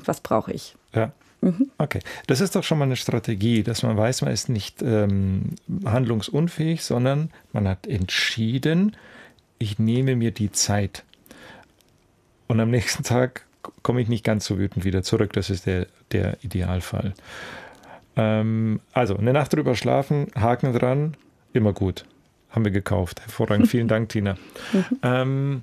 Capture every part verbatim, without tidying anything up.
was brauche ich. Ja. Mhm. Okay, das ist doch schon mal eine Strategie, dass man weiß, man ist nicht ähm, handlungsunfähig, sondern man hat entschieden, ich nehme mir die Zeit. Und am nächsten Tag komme ich nicht ganz so wütend wieder zurück. Das ist der, der Idealfall. Ähm, also, eine Nacht drüber schlafen, Haken dran, immer gut. Haben wir gekauft. Hervorragend. Vielen Dank, Tina. ähm,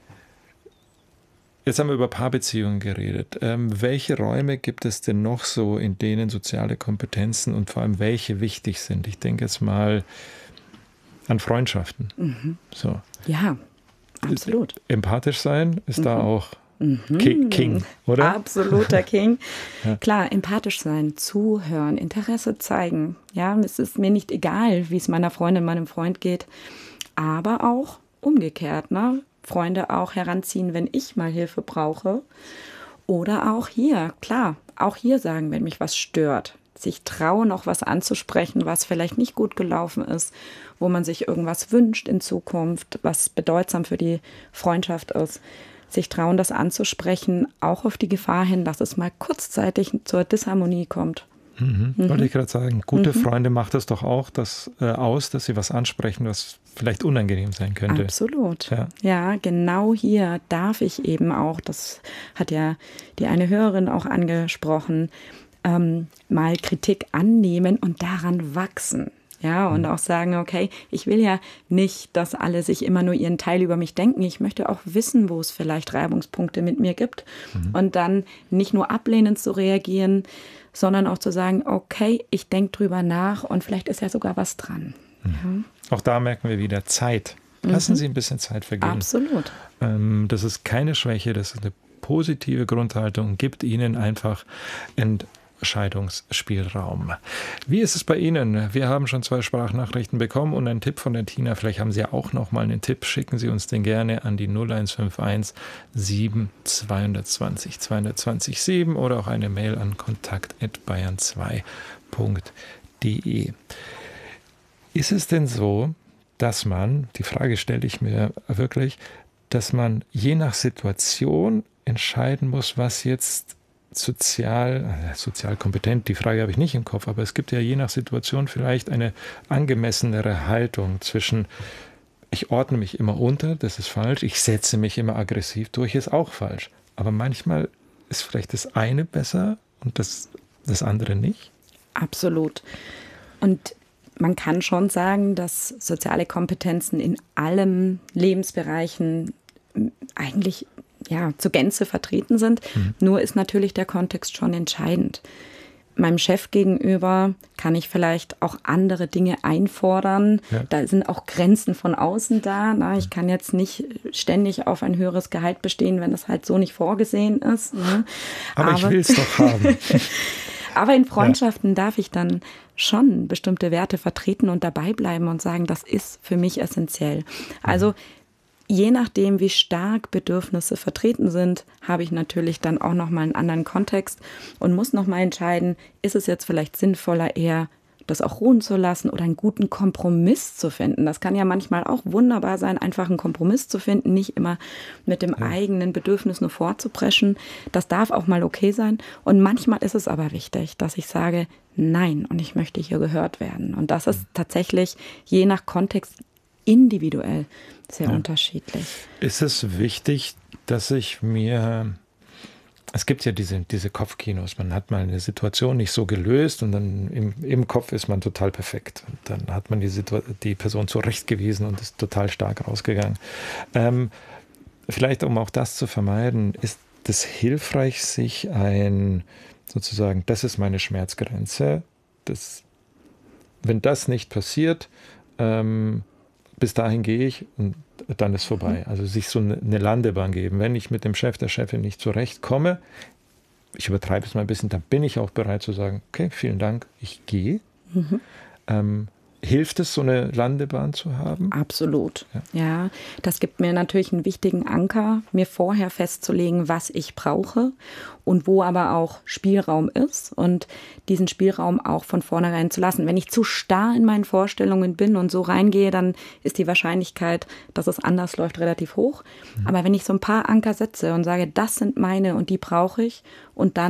Jetzt haben wir über Paarbeziehungen geredet. Ähm, welche Räume gibt es denn noch so, in denen soziale Kompetenzen und vor allem welche wichtig sind? Ich denke jetzt mal an Freundschaften. Mhm. So. Ja, absolut. Empathisch sein ist mhm. da auch mhm. King, oder? Absoluter King. Ja. Klar, empathisch sein, zuhören, Interesse zeigen. Ja, es ist mir nicht egal, wie es meiner Freundin, meinem Freund geht, aber auch umgekehrt, ne? Freunde auch heranziehen, wenn ich mal Hilfe brauche. Oder auch hier, klar, auch hier sagen, wenn mich was stört. Sich trauen, auch was anzusprechen, was vielleicht nicht gut gelaufen ist, wo man sich irgendwas wünscht in Zukunft, was bedeutsam für die Freundschaft ist. Sich trauen, das anzusprechen, auch auf die Gefahr hin, dass es mal kurzzeitig zur Disharmonie kommt. Mhm. Mhm. Wollte ich gerade sagen, gute mhm. Freunde macht es doch auch das, äh, aus, dass sie was ansprechen, was vielleicht unangenehm sein könnte. Absolut. Ja. ja, genau hier darf ich eben auch, das hat ja die eine Hörerin auch angesprochen, ähm, mal Kritik annehmen und daran wachsen. Ja, und mhm. auch sagen, okay, ich will ja nicht, dass alle sich immer nur ihren Teil über mich denken. Ich möchte auch wissen, wo es vielleicht Reibungspunkte mit mir gibt. Mhm. Und dann nicht nur ablehnend zu reagieren, sondern auch zu sagen, okay, ich denke drüber nach und vielleicht ist ja sogar was dran. Mhm. Ja. Auch da merken wir wieder Zeit. Lassen mhm. Sie ein bisschen Zeit vergehen. Absolut. Ähm, das ist keine Schwäche, das ist eine positive Grundhaltung, gibt Ihnen einfach Entscheidungsspielraum. Wie ist es bei Ihnen? Wir haben schon zwei Sprachnachrichten bekommen und einen Tipp von der Tina. Vielleicht haben Sie ja auch noch mal einen Tipp. Schicken Sie uns den gerne an die null eins fünf eins sieben zwei zwei zwei zwei zwei sieben oder auch eine Mail an kontakt at bayern zwei punkt de. Ist es denn so, dass man, die Frage stelle ich mir wirklich, dass man je nach Situation entscheiden muss, was jetzt sozial, äh, sozial kompetent, die Frage habe ich nicht im Kopf, aber es gibt ja je nach Situation vielleicht eine angemessenere Haltung zwischen, ich ordne mich immer unter, das ist falsch, ich setze mich immer aggressiv durch, ist auch falsch. Aber manchmal ist vielleicht das eine besser und das, das andere nicht. Absolut. Und man kann schon sagen, dass soziale Kompetenzen in allen Lebensbereichen eigentlich ja, zur Gänze vertreten sind. Mhm. Nur ist natürlich der Kontext schon entscheidend. Meinem Chef gegenüber kann ich vielleicht auch andere Dinge einfordern. Ja. Da sind auch Grenzen von außen da. Na, ich kann jetzt nicht ständig auf ein höheres Gehalt bestehen, wenn das halt so nicht vorgesehen ist. Ne? Aber, Aber ich will es doch haben. Aber in Freundschaften ja. darf ich dann schon bestimmte Werte vertreten und dabei bleiben und sagen, das ist für mich essentiell. Also mhm. je nachdem, wie stark Bedürfnisse vertreten sind, habe ich natürlich dann auch nochmal einen anderen Kontext und muss nochmal entscheiden, ist es jetzt vielleicht sinnvoller, eher das auch ruhen zu lassen oder einen guten Kompromiss zu finden. Das kann ja manchmal auch wunderbar sein, einfach einen Kompromiss zu finden, nicht immer mit dem ja. eigenen Bedürfnis nur vorzupreschen. Das darf auch mal okay sein. Und manchmal ist es aber wichtig, dass ich sage, nein, und ich möchte hier gehört werden. Und das ist tatsächlich je nach Kontext individuell sehr ja. unterschiedlich. Ist es wichtig, dass ich mir... Es gibt ja diese, diese Kopfkinos. Man hat mal eine Situation nicht so gelöst und dann im, im Kopf ist man total perfekt. Und dann hat man die, Situ- die Person zurechtgewiesen und ist total stark rausgegangen. Ähm, vielleicht, um auch das zu vermeiden, ist es hilfreich, sich ein, sozusagen, das ist meine Schmerzgrenze. Das, wenn das nicht passiert, ähm, bis dahin gehe ich und dann ist vorbei. Also sich so eine Landebahn geben. Wenn ich mit dem Chef, der Chefin nicht zurechtkomme, ich übertreibe es mal ein bisschen, dann bin ich auch bereit zu sagen, okay, vielen Dank, ich gehe. Mhm. Ähm, hilft es, so eine Landebahn zu haben? Absolut. Ja. ja, das gibt mir natürlich einen wichtigen Anker, mir vorher festzulegen, was ich brauche und wo aber auch Spielraum ist und diesen Spielraum auch von vornherein zu lassen. Wenn ich zu starr in meinen Vorstellungen bin und so reingehe, dann ist die Wahrscheinlichkeit, dass es anders läuft, relativ hoch. Mhm. Aber wenn ich so ein paar Anker setze und sage, das sind meine und die brauche ich und dann